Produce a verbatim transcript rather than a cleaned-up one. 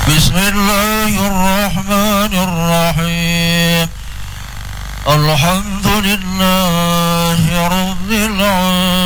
بسم الله الرحمن الرحيم الحمد لله رب العالمين